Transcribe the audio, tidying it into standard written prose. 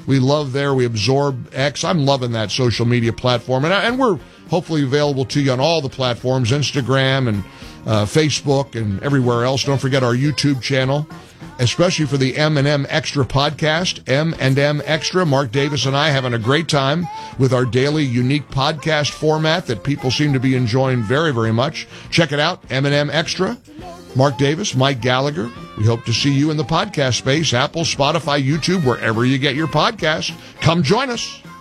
we love there. We absorb X. I'm loving that social media platform. And we're hopefully available to you on all the platforms, Instagram and Facebook and everywhere else. Don't forget our YouTube channel, especially for the M&M Extra podcast, M&M Extra. Mark Davis and I having a great time with our daily unique podcast format that people seem to be enjoying very, very much. Check it out, M&M Extra. Mark Davis, Mike Gallagher. We hope to see you in the podcast space, Apple, Spotify, YouTube, wherever you get your podcast. Come join us.